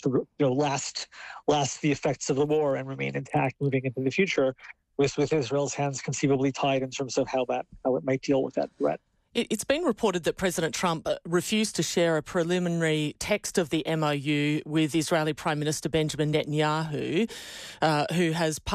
last the effects of the war and remain intact moving into the future, with Israel's hands conceivably tied in terms of how it might deal with that threat. It's been reported that President Trump refused to share a preliminary text of the MOU with Israeli Prime Minister Benjamin Netanyahu, who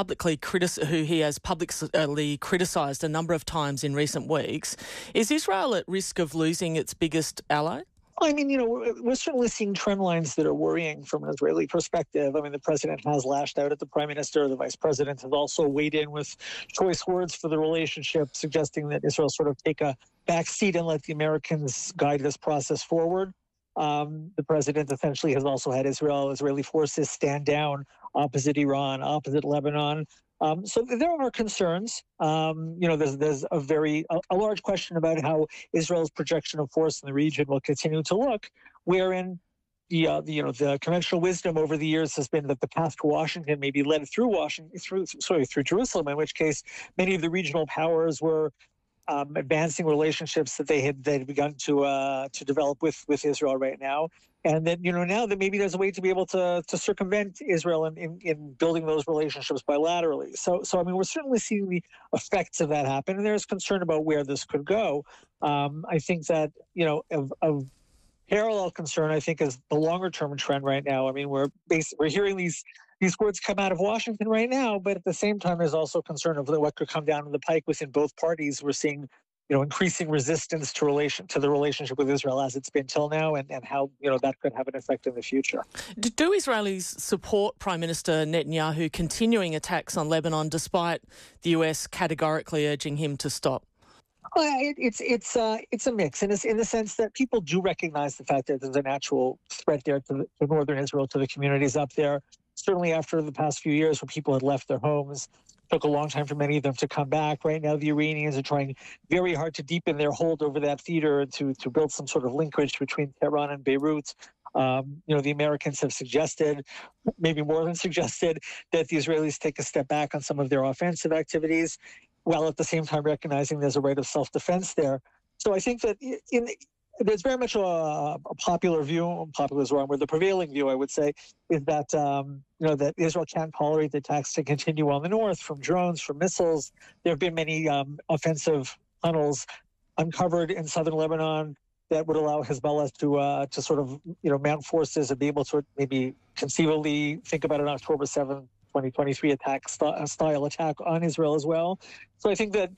he has publicly criticised a number of times in recent weeks. Is Israel at risk of losing its biggest ally? I mean, we're certainly seeing trend lines that are worrying from an Israeli perspective. I mean, the president has lashed out at the prime minister. The vice president has also weighed in with choice words for the relationship, suggesting that Israel sort of take a back seat and let the Americans guide this process forward. The president essentially has also had Israeli forces stand down opposite Iran, opposite Lebanon. So there are concerns. There's a large question about how Israel's projection of force in the region will continue to look, wherein the conventional wisdom over the years has been that the path to Washington may be led through Jerusalem, in which case many of the regional powers were advancing relationships that they had begun to develop with Israel right now, and that now that maybe there's a way to be able to circumvent Israel in building those relationships bilaterally. So I mean, we're certainly seeing the effects of that happen, and there's concern about where this could go. I think that of parallel concern, I think, is the longer term trend right now. I mean, we're hearing these words come out of Washington right now, but at the same time, there's also concern of what could come down the pike within both parties. We're seeing, increasing resistance to the relationship with Israel as it's been till now, and how, that could have an effect in the future. Do Israelis support Prime Minister Netanyahu continuing attacks on Lebanon, despite the US categorically urging him to stop? It's a mix in the sense that people do recognize the fact that there's an actual threat there to northern Israel, to the communities up there. Certainly after the past few years when people had left their homes, it took a long time for many of them to come back. Right now, the Iranians are trying very hard to deepen their hold over that theater and to build some sort of linkage between Tehran and Beirut. The Americans have suggested, maybe more than suggested, that the Israelis take a step back on some of their offensive activities, while at the same time recognizing there's a right of self-defense there. So I think that there's very much a popular view, popular is wrong, but the prevailing view, I would say, is that, that Israel can't tolerate the attacks to continue on the north, from drones, from missiles. There have been many offensive tunnels uncovered in southern Lebanon that would allow Hezbollah to sort of, mount forces and be able to maybe conceivably think about an October 7th, 2023 style attack on Israel as well. So I think that,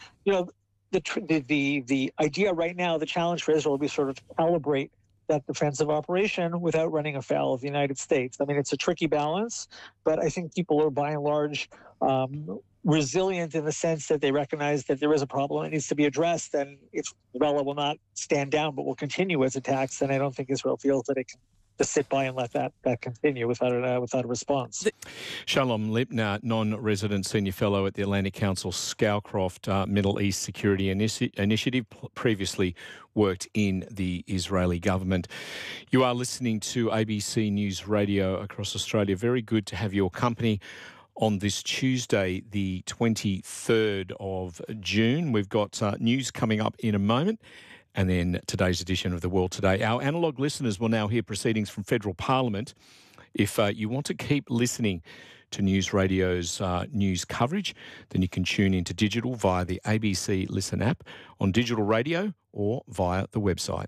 the idea right now, the challenge for Israel will be sort of to calibrate that defensive operation without running afoul of the United States. I mean, it's a tricky balance, but I think people are by and large resilient in the sense that they recognize that there is a problem that needs to be addressed. And if Hezbollah will not stand down but will continue its attacks, then I don't think Israel feels that it can just sit by and let that continue without a response. Shalom Lipner, non-resident senior fellow at the Atlantic Council Scowcroft Middle East Security Initiative, previously worked in the Israeli government. You are listening to ABC News Radio across Australia. Very good to have your company on this Tuesday, the 23rd of June. We've got news coming up in a moment, and then today's edition of The World Today. Our analogue listeners will now hear proceedings from Federal Parliament. If you want to keep listening to News Radio's news coverage, then you can tune into digital via the ABC Listen app, on digital radio, or via the website.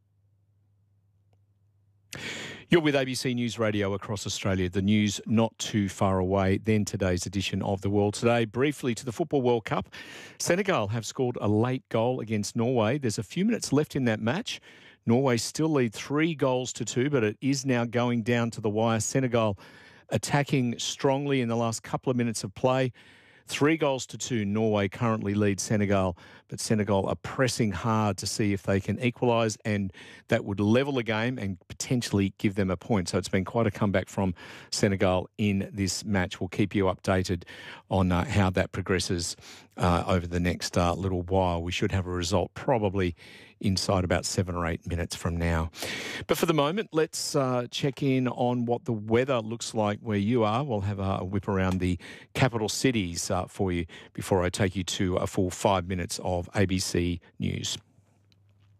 You're with ABC News Radio across Australia. The news not too far away than today's edition of The World Today. Briefly to the Football World Cup. Senegal have scored a late goal against Norway. There's a few minutes left in that match. Norway still lead 3-2, but it is now going down to the wire. Senegal attacking strongly in the last couple of minutes of play. 3-2. Norway currently leads Senegal, but Senegal are pressing hard to see if they can equalise, and that would level the game and potentially give them a point. So it's been quite a comeback from Senegal in this match. We'll keep you updated on how that progresses over the next little while. We should have a result probably inside about 7 or 8 minutes from now. But for the moment, let's check in on what the weather looks like where you are. We'll have a whip around the capital cities for you before I take you to a full 5 minutes of ABC News.